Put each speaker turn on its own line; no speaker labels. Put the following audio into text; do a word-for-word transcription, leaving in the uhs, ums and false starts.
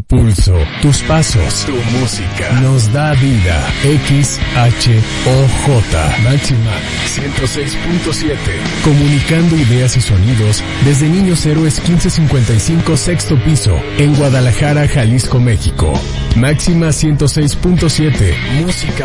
pulso, tus pasos, tu música nos da vida. X H O J Máxima ciento seis punto siete. Comunicando ideas y sonidos desde Niños Héroes quince cincuenta y cinco sexto piso en Guadalajara, Jalisco, México. Máxima ciento seis punto siete. Música